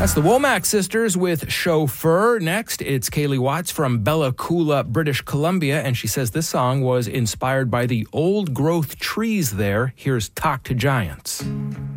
That's the Womack Sisters with Chauffeur. Next, it's Kaylee Watts from Bella Coola, British Columbia, and she says this song was inspired by the old growth trees there. Here's Talk to Giants.